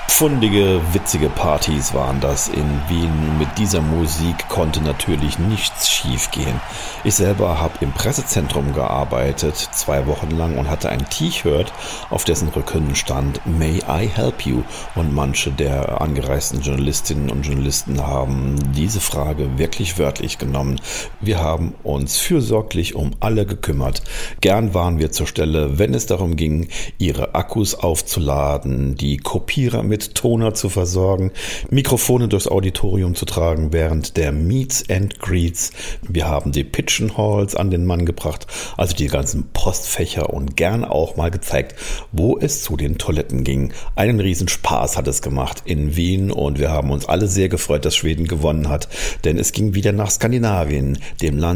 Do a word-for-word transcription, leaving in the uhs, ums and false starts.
Pfundige, witzige Partys waren das in Wien. Mit dieser Musik konnte natürlich nichts schiefgehen. Ich selber habe im Pressezentrum gearbeitet, zwei Wochen lang, und hatte ein T-Shirt, auf dessen Rücken stand "May I help you?" Und manche der angereisten Journalistinnen und Journalisten haben diese Frage wirklich wörtlich genommen. Wir haben uns fürsorglich um alle gekümmert. Gern waren wir zur Stelle, wenn es darum ging, ihre Akkus aufzuladen, die Kopierer mit Toner zu versorgen, Mikrofone durchs Auditorium zu tragen während der Meets and Greets. Wir haben die Pigeonholes an den Mann gebracht, also die ganzen Postfächer, und gern auch mal gezeigt, wo es zu den Toiletten ging. Einen riesen Spaß hat es gemacht in Wien, und wir haben uns alle sehr gefreut, dass Schweden gewonnen hat, denn es ging wieder nach Skandinavien, dem Land